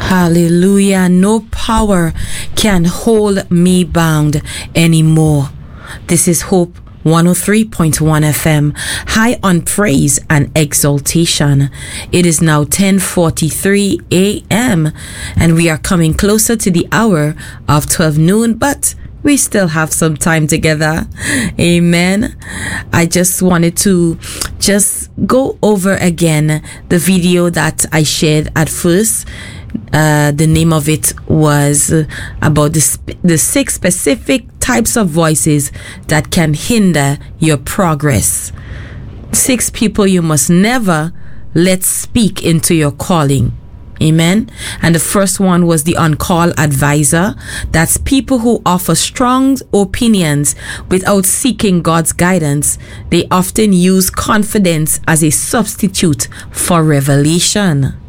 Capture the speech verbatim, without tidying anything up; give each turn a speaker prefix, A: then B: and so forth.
A: Hallelujah. No power can hold me bound anymore. This is Hope one oh three point one F M, high on praise and exaltation. It is now ten forty-three a.m. and we are coming closer to the hour of twelve noon, but we still have some time together. Amen. I just wanted to just go over again the video that I shared at first. Uh, the name of it was about the, sp- the six specific types of voices that can hinder your progress. Six people you must never let speak into your calling. Amen. And the first one was the on-call advisor. That's people who offer strong opinions without seeking God's guidance. They often use confidence as a substitute for revelation.